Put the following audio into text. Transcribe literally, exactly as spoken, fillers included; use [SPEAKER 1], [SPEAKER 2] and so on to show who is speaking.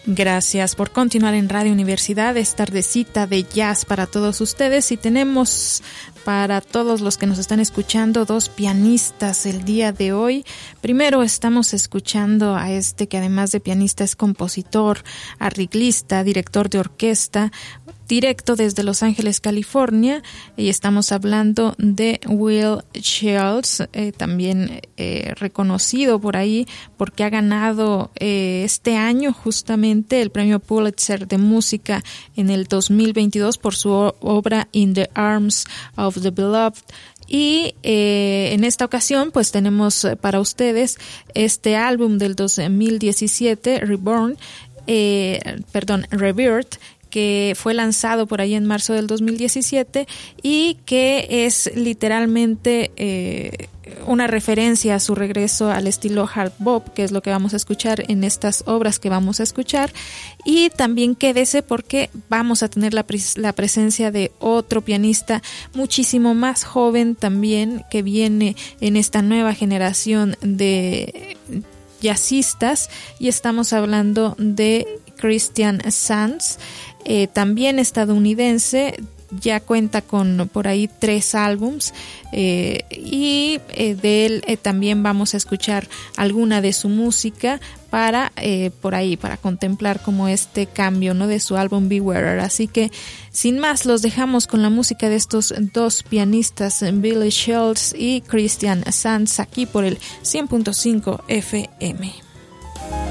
[SPEAKER 1] Gracias por continuar en Radio Universidad, es tardecita de jazz para todos ustedes y tenemos para todos los que nos están escuchando dos pianistas el día de hoy. Primero estamos escuchando a este que además de pianista es compositor, arreglista, director de orquesta, directo desde Los Ángeles, California, y estamos hablando de Will Shields, eh, también eh, reconocido por ahí porque ha ganado eh, este año justamente el premio Pulitzer de música en el dos mil veintidós por su o- obra In the Arms of the Beloved. Y eh, en esta ocasión pues tenemos para ustedes este álbum del dos mil diecisiete, Reborn, eh, perdón, Rebirth, que fue lanzado por ahí en marzo del dos mil diecisiete y que es literalmente eh, una referencia a su regreso al estilo hard bop, que es lo que vamos a escuchar en estas obras que vamos a escuchar. Y también quédese porque vamos a tener la, pres- la presencia de otro pianista muchísimo más joven también, que viene en esta nueva generación de jazzistas, y estamos hablando de Christian Sands, eh, también estadounidense. Ya cuenta con por ahí tres álbums eh, y eh, de él eh, también vamos a escuchar alguna de su música para eh, por ahí para contemplar como este cambio, ¿no?, de su álbum Beware. Así que sin más los dejamos con la música de estos dos pianistas, Billy Shields y Christian Sands, aquí por el cien punto cinco F M.